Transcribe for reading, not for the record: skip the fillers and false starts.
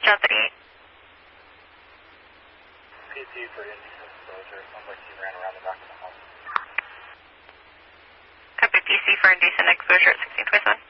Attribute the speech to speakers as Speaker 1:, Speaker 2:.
Speaker 1: 38.
Speaker 2: PT for indecent exposure. Sounds like he ran around the back of the home.
Speaker 1: Copy PC for indecent exposure at 1627.